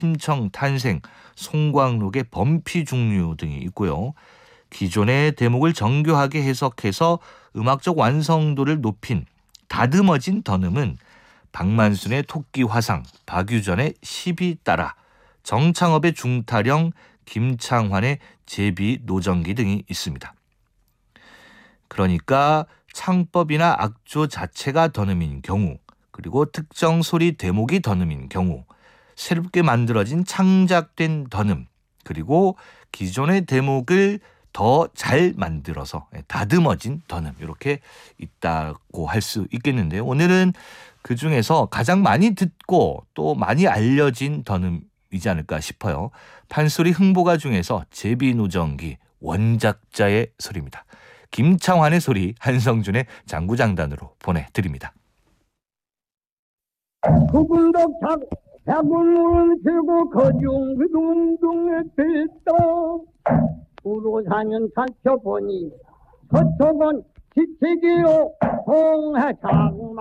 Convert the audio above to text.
심청 탄생, 송광록의 범피 중류 등이 있고요. 기존의 대목을 정교하게 해석해서 음악적 완성도를 높인 다듬어진 더듬은 박만순의 토끼 화상, 박유전의 시비 따라, 정창업의 중타령, 김창환의 제비 노정기 등이 있습니다. 그러니까 창법이나 악조 자체가 더듬인 경우, 그리고 특정 소리 대목이 더듬인 경우, 새롭게 만들어진 창작된 더듬, 그리고 기존의 대목을 더 잘 만들어서 다듬어진 더듬, 이렇게 있다고 할 수 있겠는데요. 오늘은 그중에서 가장 많이 듣고 또 많이 알려진 더듬이지 않을까 싶어요. 판소리 흥보가 중에서 제비노정기 원작자의 소리입니다. 김창환의 소리, 한성준의 장구장단으로 보내드립니다. 구군덕 자군을 들고 거중둥둥에 들다 우로 사년 살펴보니 서초건 지치기로 홍해 장마